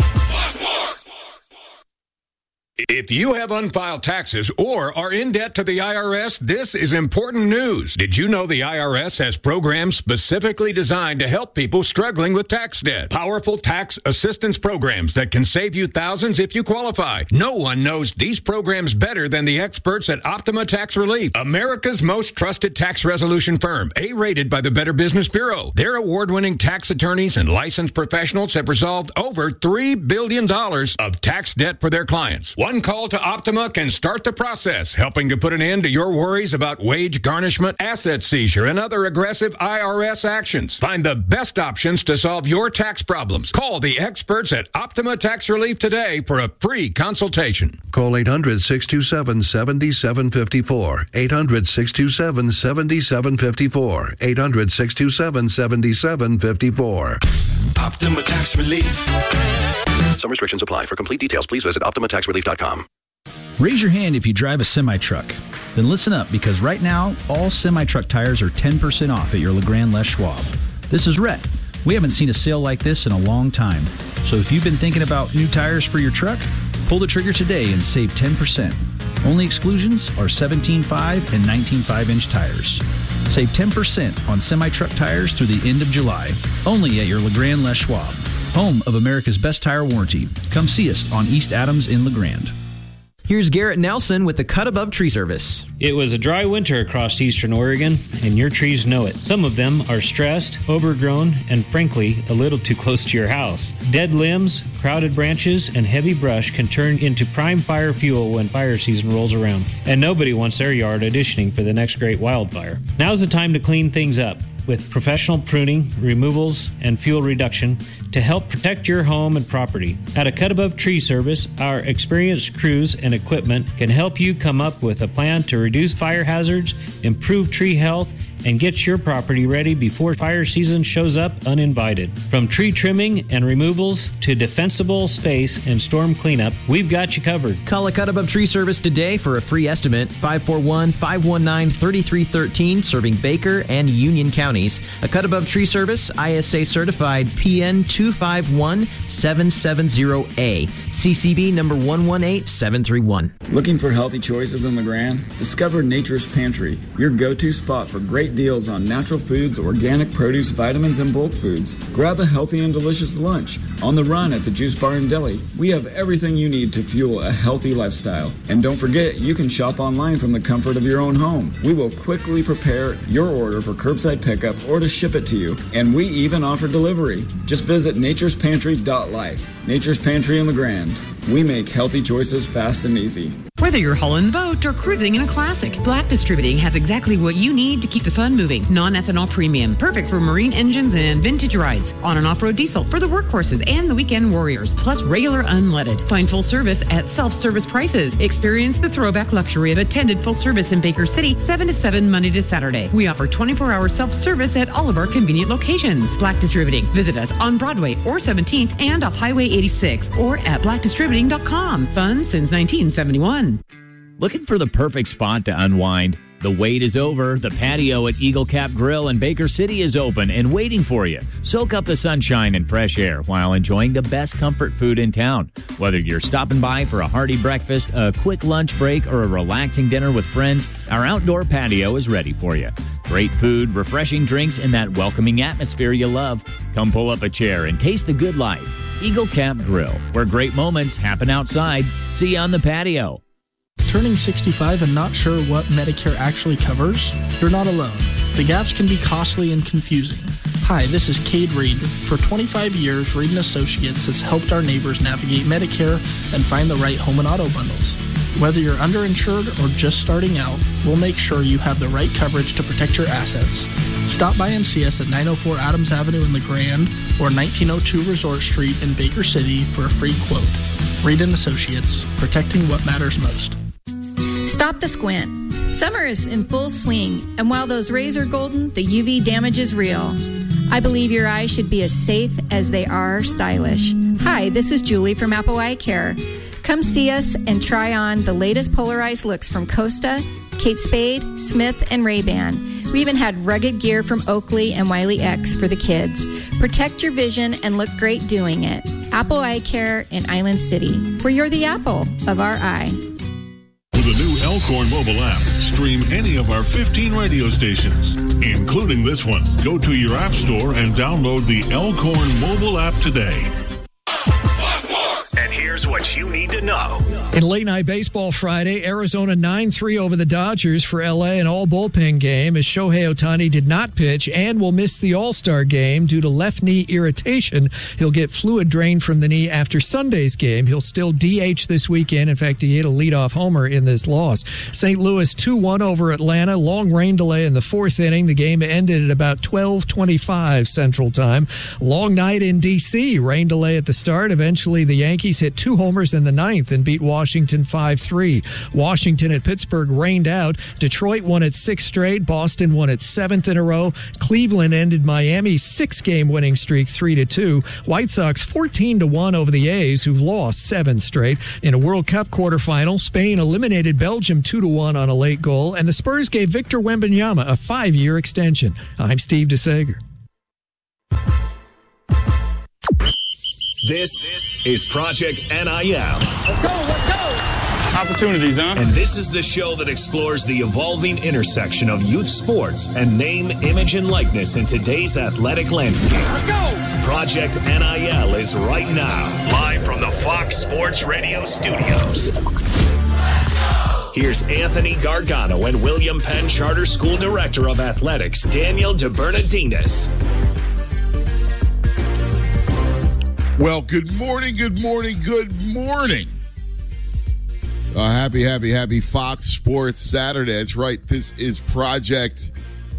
If you have unfiled taxes or are in debt to the IRS, this is important news. Did you know the IRS has programs specifically designed to help people struggling with tax debt? Powerful tax assistance programs that can save you thousands if you qualify. No one knows these programs better than the experts at Optima Tax Relief, America's most trusted tax resolution firm, A-rated by the Better Business Bureau. Their award-winning tax attorneys and licensed professionals have resolved over $3 billion of tax debt for their clients. One call to Optima can start the process, helping to put an end to your worries about wage garnishment, asset seizure, and other aggressive IRS actions. Find the best options to solve your tax problems. Call the experts at Optima Tax Relief today for a free consultation. Call 800-627-7754. 800-627-7754. 800-627-7754. Optima Tax Relief. Some restrictions apply. For complete details, please visit OptimaTaxRelief.com. Raise your hand if you drive a semi-truck. Then listen up, because right now, all semi-truck tires are 10% off at your LeGrand Les Schwab. This is Rhett. We haven't seen a sale like this in a long time. So if you've been thinking about new tires for your truck, pull the trigger today and save 10%. Only exclusions are 17.5 and 19.5-inch tires. Save 10% on semi-truck tires through the end of July. Only at your LeGrand Les Schwab, home of America's best tire warranty. Come see us on East Adams in LeGrand. Here's Garrett Nelson with the Cut Above Tree Service. It was a dry winter across eastern Oregon, and your trees know it. Some of them are stressed, overgrown, and frankly, a little too close to your house. Dead limbs, crowded branches, and heavy brush can turn into prime fire fuel when fire season rolls around. And nobody wants their yard auditioning for the next great wildfire. Now's the time to clean things up with professional pruning, removals, and fuel reduction to help protect your home and property. At a Cut Above Tree Service, our experienced crews and equipment can help you come up with a plan to reduce fire hazards, improve tree health, and get your property ready before fire season shows up uninvited. From tree trimming and removals to defensible space and storm cleanup, we've got you covered. Call a Cut Above Tree Service today for a free estimate. 541-519-3313, serving Baker and Union counties. A Cut Above Tree Service, ISA certified PN 251-770A. CCB number 118731. Looking for healthy choices in LeGrand? Discover Nature's Pantry, your go-to spot for great deals on natural foods, organic produce, vitamins, and bulk foods. Grab a healthy and delicious lunch. On the run at the Juice Bar and Deli, we have everything you need to fuel a healthy lifestyle. And don't forget, you can shop online from the comfort of your own home. We will quickly prepare your order for curbside pickup or to ship it to you. And we even offer delivery. Just visit naturespantry.life. Nature's Pantry in LeGrand. We make healthy choices fast and easy. Whether you're hauling the boat or cruising in a classic, Black Distributing has exactly what you need to keep the fun moving. Non-ethanol premium, perfect for marine engines and vintage rides. On and off-road diesel for the workhorses and the weekend warriors, plus regular unleaded. Find full service at self-service prices. Experience the throwback luxury of attended full service in Baker City, 7 to 7 Monday to Saturday. We offer 24-hour self-service at all of our convenient locations. Black Distributing. Visit us on Broadway or 17th and off Highway 86 or at blackdistributing.com. Fun since 1971. Looking for the perfect spot to unwind? The wait is over. The patio at Eagle Cap Grill in Baker City is open and waiting for you. Soak up the sunshine and fresh air while enjoying the best comfort food in town. Whether you're stopping by for a hearty breakfast, a quick lunch break, or a relaxing dinner with friends, our outdoor patio is ready for you. Great food, refreshing drinks, and that welcoming atmosphere you love. Come pull up a chair and taste the good life. Eagle Cap Grill, where great moments happen outside. See you on the patio. Turning 65 and not sure what Medicare actually covers? You're not alone. The gaps can be costly and confusing. Hi, this is Cade Reed. For 25 years, Reed & Associates has helped our neighbors navigate Medicare and find the right home and auto bundles. Whether you're underinsured or just starting out, we'll make sure you have the right coverage to protect your assets. Stop by and see us at 904 Adams Avenue in LeGrand or 1902 Resort Street in Baker City for a free quote. Reed & Associates, protecting what matters most. Stop the squint. Summer is in full swing, and while those rays are golden, the UV damage is real. I believe your eyes should be as safe as they are stylish. Hi, this is Julie from Apple Eye Care. Come see us and try on the latest polarized looks from Costa, Kate Spade, Smith, and Ray-Ban. We even had rugged gear from Oakley and Wiley X for the kids. Protect your vision and look great doing it. Apple Eye Care in Island City, where you're the apple of our eye. With the new Elkhorn mobile app, stream any of our 15 radio stations, including this one. Go to your app store and download the Elkhorn mobile app today. And here's Here's what you need to know. In late night baseball Friday, Arizona 9-3 over the Dodgers for LA, an all bullpen game as Shohei Ohtani did not pitch and will miss the All-Star game due to left knee irritation. He'll get fluid drained from the knee after Sunday's game. He'll still DH this weekend. In fact, he hit a leadoff homer in this loss. St. Louis 2-1 over Atlanta. Long rain delay in the fourth inning. The game ended at about 12:25 Central Time. Long night in D.C. Rain delay at the start. Eventually, the Yankees hit 2 homers in the ninth and beat Washington 5-3. Washington at Pittsburgh rained out. Detroit won its 6th straight. Boston won its 7th in a row. Cleveland ended Miami's 6-game winning streak 3-2. White Sox 14-1 over the A's, who've lost 7 straight. In a World Cup quarterfinal, Spain eliminated Belgium 2-1 on a late goal, and the Spurs gave Victor Wembanyama a 5-year extension. I'm Steve DeSager. This is Project NIL. Let's go. Opportunities, huh? And this is the show that explores the evolving intersection of youth sports and name, image, and likeness in today's athletic landscape. Let's go. Project NIL is right now, live from the Fox Sports Radio studios. Here's Anthony Gargano and William Penn Charter School Director of Athletics, Daniel DeBernardinis. Well, good morning. Happy Fox Sports Saturday. That's right. This is Project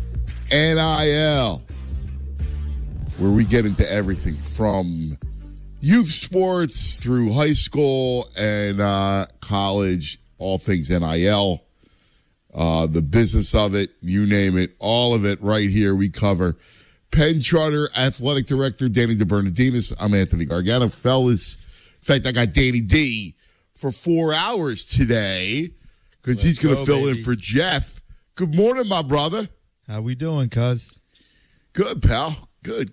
NIL, where we get into everything from youth sports through high school and college, all things NIL, the business of it, you name it, all of it right here we cover. Penn Charter Athletic Director Danny DeBernardinis. I'm Anthony Gargano. Fellas, in fact, I got Danny D for 4 hours today because he's going to fill in for Jeff. Good morning, my brother. How we doing, cuz? Good, pal. Good.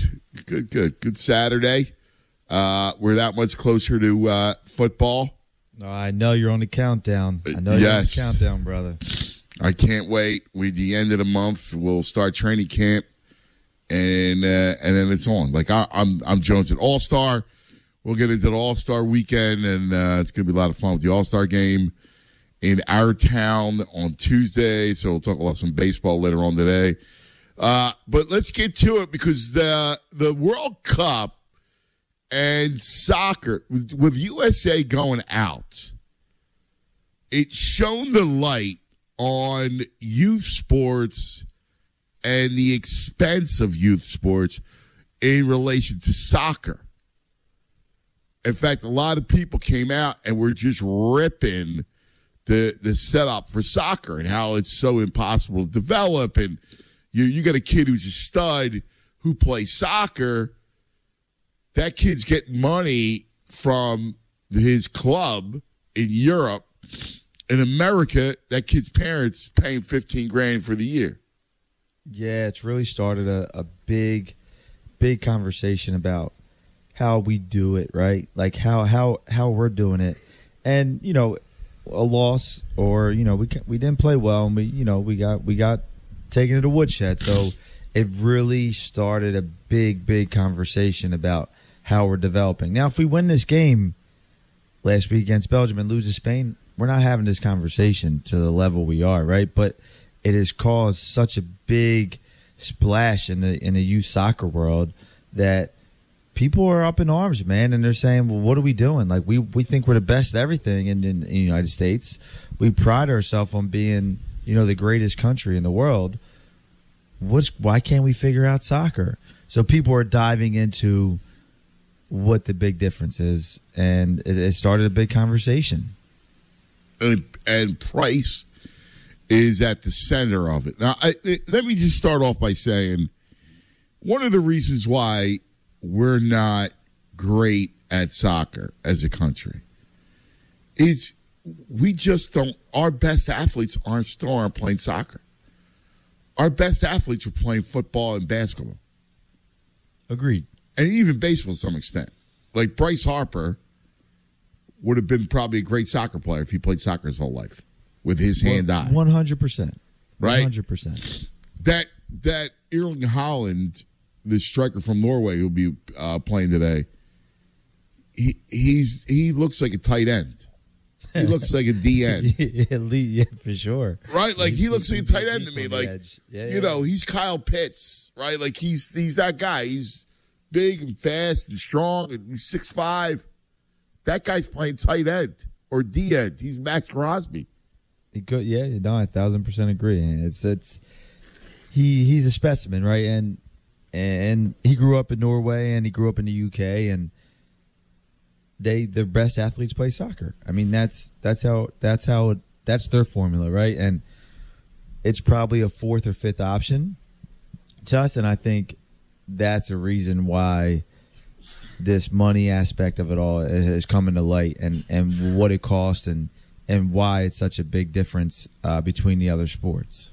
Good Saturday. We're that much closer to football. I know you're on the countdown. You're on the countdown, brother. I can't wait. We're the end of the month. We'll start training camp. And then it's on. Like I'm Jones at All-Star. We'll get into the All-Star weekend, and it's going to be a lot of fun with the All-Star game in our town on Tuesday. So we'll talk about some baseball later on today. But let's get to it because the World Cup and soccer, with USA going out, it's shown the light on youth sports and the expense of youth sports in relation to soccer. In fact, a lot of people came out and were just ripping the setup for soccer and how it's so impossible to develop. And you got a kid who's a stud who plays soccer. That kid's getting money from his club in Europe. In America, that kid's parents paying $15,000 for the year. Yeah, it's really started a big conversation about how we do it, right? Like how we're doing it, and a loss or we didn't play well, and we got taken to the woodshed. So it really started a big conversation about how we're developing. Now, if we win this game last week against Belgium and lose to Spain, we're not having this conversation to the level we are, right? But it has caused such a big splash in the youth soccer world that people are up in arms, man, and they're saying, well, what are we doing? Like, we think we're the best at everything in the United States. We pride ourselves on being, the greatest country in the world. Why can't we figure out soccer? So people are diving into what the big difference is, and it started a big conversation. And price is at the center of it. Now, let me just start off by saying one of the reasons why we're not great at soccer as a country is we just don't. Our best athletes aren't playing soccer. Our best athletes are playing football and basketball. Agreed. And even baseball to some extent. Like Bryce Harper would have been probably a great soccer player if he played soccer his whole life with his hand-eye. 100%. Right? 100%. That Erling Haaland, the striker from Norway who'll be playing today, he looks like a tight end. He looks like a D end. Yeah, for sure. Right? Like, he looks like a tight end to me. Like, he's Kyle Pitts, right? Like, he's that guy. He's big and fast and strong, and he's 6'5". That guy's playing tight end or D end. He's Max Crosby. He could, I 1,000% agree. He's a specimen, right? And he grew up in Norway and he grew up in the UK, and their best athletes play soccer. I mean, that's their formula, right? And it's probably a fourth or fifth option to us, and I think that's the reason why this money aspect of it all has come into light, and what it costs, and why it's such a big difference between the other sports.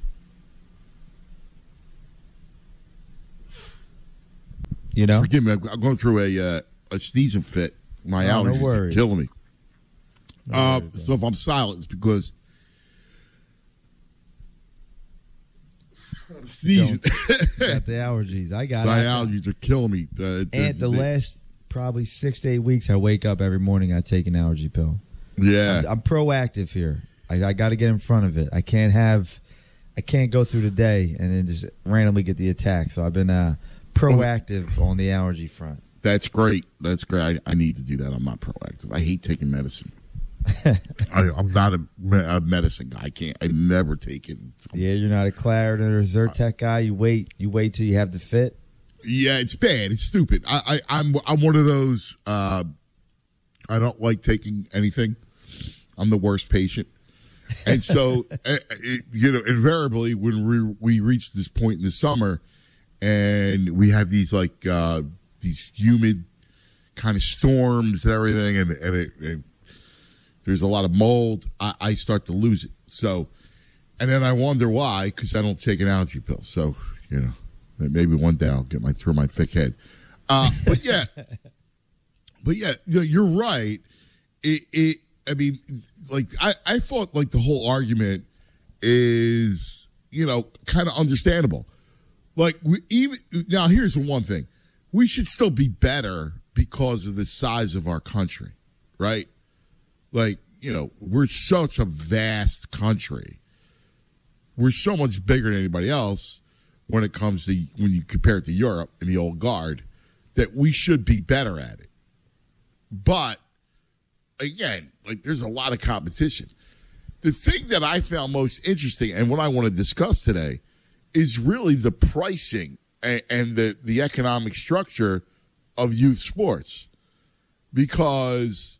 You know, forgive me. I'm going through a sneezing fit. My allergies are killing me. So if I'm silent, it's because I'm sneezing. Got the allergies. I got my allergies are killing me. And the last probably 6 to 8 weeks, I wake up every morning. I take an allergy pill. Yeah, I'm proactive here. I got to get in front of it. I can't go through the day and then just randomly get the attack. So I've been proactive on the allergy front. That's great. That's great. I need to do that. I'm not proactive. I hate taking medicine. I'm not a medicine guy. I never take it. Yeah, you're not a Claritin or a Zyrtec guy. You wait till you have the fit. Yeah, it's bad. It's stupid. I'm one of those. I don't like taking anything. I'm the worst patient, and so invariably when we reach this point in the summer, and we have these these humid kind of storms and everything, and there's a lot of mold, I start to lose it. So, and then I wonder why, because I don't take an allergy pill. So, maybe one day I'll get through my thick head. But yeah, you're right. I thought the whole argument is, kind of understandable. Now here's the one thing. We should still be better because of the size of our country, right? We're such a vast country. We're so much bigger than anybody else when you compare it to Europe and the old guard, that we should be better at it. But, again, there's a lot of competition. The thing that I found most interesting, and what I want to discuss today, is really the pricing and the economic structure of youth sports, because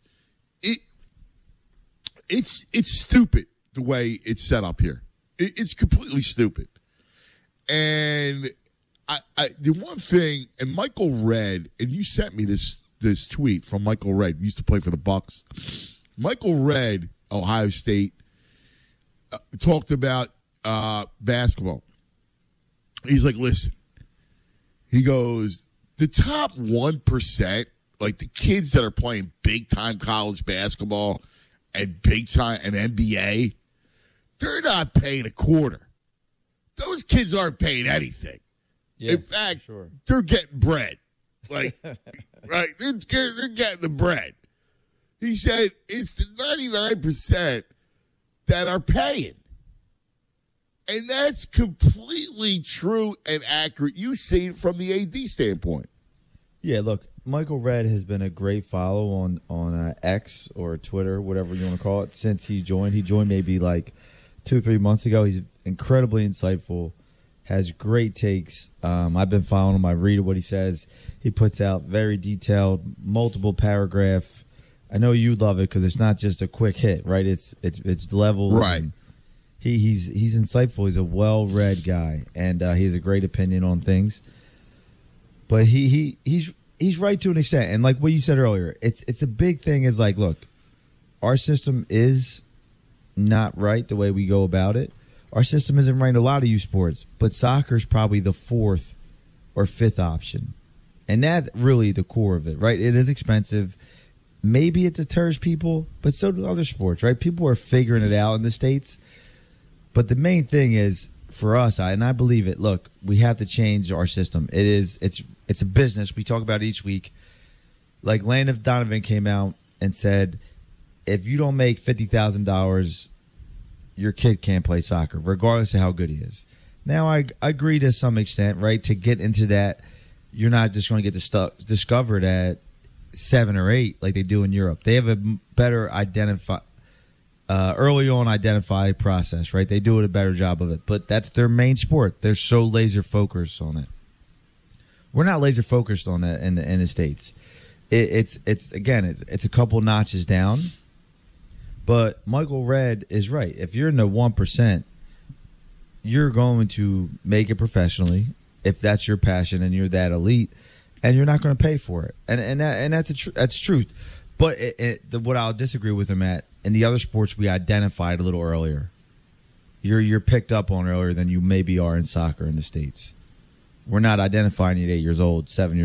it's stupid the way it's set up here. It's completely stupid. And the one thing, and Michael Redd, and you sent me this tweet from Michael Redd, used to play for the Bucks. Michael Redd, Ohio State, talked about basketball. He's like, listen. He goes, the top 1%, the kids that are playing big-time college basketball and big-time and NBA, they're not paying a quarter. Those kids aren't paying anything. Yeah, in fact, they're getting bread. Right? They're getting the bread. He said it's the 99% that are paying. And that's completely true and accurate. You see it from the AD standpoint. Yeah, look, Michael Redd has been a great follow on X or Twitter, whatever you want to call it, since he joined. He joined maybe 2-3 months ago. He's incredibly insightful, has great takes. I've been following him. I read what he says. He puts out very detailed, multiple paragraph. I know you love it because it's not just a quick hit, right? It's levels. Right. He's insightful. He's a well-read guy, and he has a great opinion on things. But he's right to an extent. And like what you said earlier, it's a big thing is look, our system is not right the way we go about it. Our system isn't right in a lot of youth sports, but soccer's probably the fourth or fifth option. And that's really the core of it, right? It is expensive. Maybe it deters people, but so do other sports, right? People are figuring it out in the States. But the main thing is, for us, and I believe it, look, we have to change our system. It's a business. We talk about it each week. Like Landon Donovan came out and said, if you don't make $50,000, your kid can't play soccer, regardless of how good he is. Now, I agree to some extent, right? To get into that, you're not just going to get discovered at 7 or 8 like they do in Europe. They have a better early on identify process, right? They do a better job of it, but that's their main sport. They're so laser focused on it. We're not laser focused on that in the States. It's a couple notches down, but Michael Redd is right. If you're in the 1%, you're going to make it professionally if that's your passion and you're that elite, and you're not going to pay for it. And that's truth. But what I'll disagree with him at, in the other sports we identified a little earlier. You're picked up on earlier than you maybe are in soccer in the States. We're not identifying you at 8 years old, 7 years